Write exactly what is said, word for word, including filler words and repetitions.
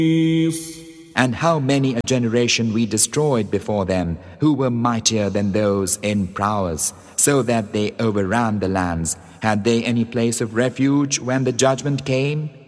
And how many a generation we destroyed before them, who were mightier than those in prowess, so that they overran the lands. Had they any place of refuge when the judgment came?